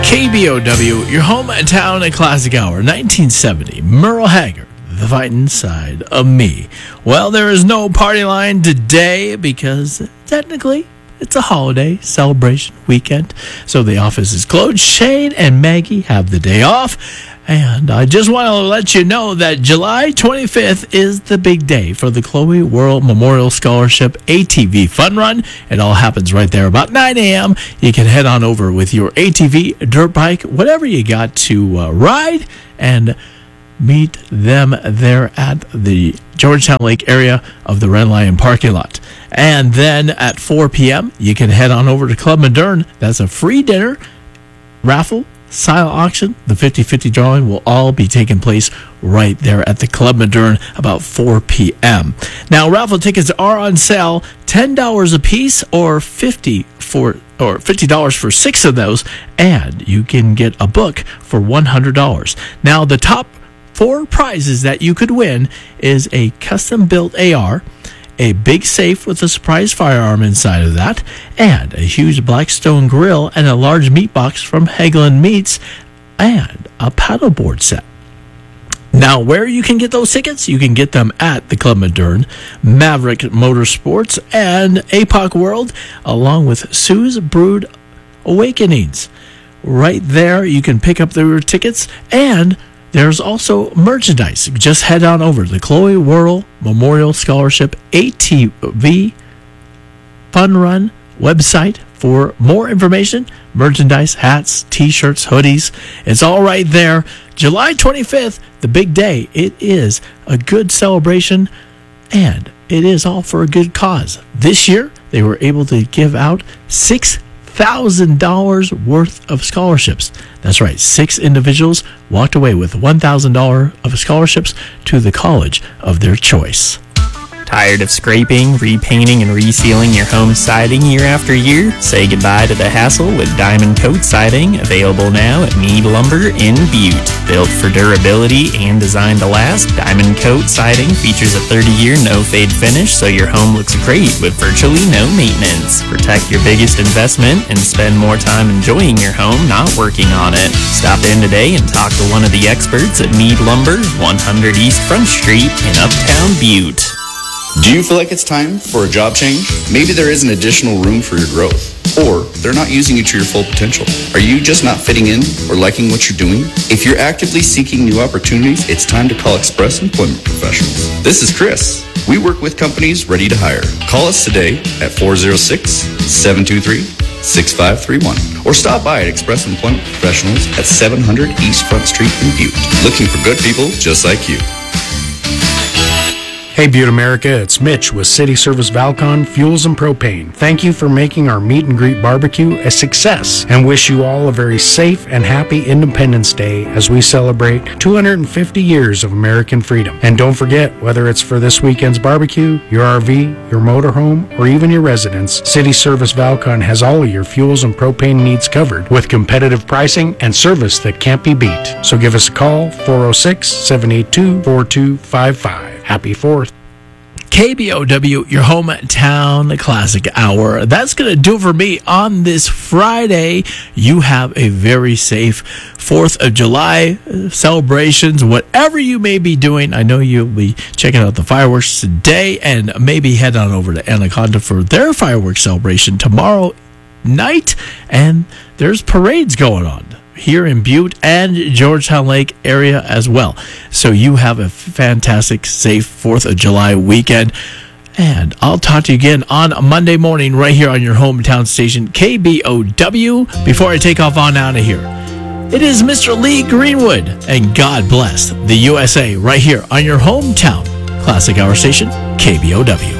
KBOW, your hometown and classic hour, 1970. Merle Haggard, The Fighting Side of Me. Well, there is no party line today because technically it's a holiday celebration weekend, so the office is closed. Shane and Maggie have the day off, and I just want to let you know that July 25th is the big day for the Chloe World Memorial Scholarship ATV Fun Run. It all happens right there about 9 a.m. You can head on over with your ATV, dirt bike, whatever you got to ride, and meet them there at the Georgetown Lake area of the Red Lion parking lot. And then at 4 p.m., you can head on over to Club Moderne. That's a free dinner, raffle, silent auction. The 50-50 drawing will all be taking place right there at the Club Moderne about 4 p.m. Now, raffle tickets are on sale, $10 a piece or $50 for 6 of those, and you can get a book for $100. Now, the top 4 prizes that you could win is a custom-built AR, a big safe with a surprise firearm inside of that, and a huge Blackstone grill and a large meat box from Hagelin Meats, and a paddleboard set. Now, where you can get those tickets, you can get them at the Club Moderne, Maverick Motorsports, and APOC World, along with Sue's Brood Awakenings. Right there, you can pick up their tickets, and there's also merchandise. Just head on over to the Chloe World Memorial Scholarship ATV Fun Run website for more information. Merchandise, hats, t-shirts, hoodies. It's all right there. July 25th, the big day. It is a good celebration, and it is all for a good cause. This year, they were able to give out $6,000 worth of scholarships. That's right, 6 individuals walked away with $1,000 of scholarships to the college of their choice. Tired of scraping, repainting, and resealing your home siding year after year? Say goodbye to the hassle with Diamond Coat Siding, available now at Mead Lumber in Butte. Built for durability and designed to last, Diamond Coat Siding features a 30-year no-fade finish, so your home looks great with virtually no maintenance. Protect your biggest investment and spend more time enjoying your home, not working on it. Stop in today and talk to one of the experts at Mead Lumber, 100 East Front Street in Uptown Butte. Do you feel like it's time for a job change? Maybe there isn't additional room for your growth, or they're not using you to your full potential. Are you just not fitting in or liking what you're doing? If you're actively seeking new opportunities, it's time to call Express Employment Professionals. This is Chris. We work with companies ready to hire. Call us today at 406-723-6531 or stop by at Express Employment Professionals at 700 East Front Street in Butte. Looking for good people just like you. Hey Butte America, it's Mitch with City Service Valcon Fuels and Propane. Thank you for making our meet and greet barbecue a success, and wish you all a very safe and happy Independence Day as we celebrate 250 years of American freedom. And don't forget, whether it's for this weekend's barbecue, your RV, your motorhome, or even your residence, City Service Valcon has all of your fuels and propane needs covered with competitive pricing and service that can't be beat. So give us a call, 406-782-4255. Happy 4th. KBOW, your hometown classic hour. That's going to do it for me on this Friday. You have a very safe 4th of July celebrations, whatever you may be doing. I know you'll be checking out the fireworks today, and maybe head on over to Anaconda for their fireworks celebration tomorrow night. And there's parades going on here in Butte and Georgetown Lake area as well. So you have a fantastic, safe 4th of July weekend. And I'll talk to you again on Monday morning right here on your hometown station, KBOW. Before I take off on out of here, it is Mr. Lee Greenwood, and God bless the USA right here on your hometown classic hour station, KBOW.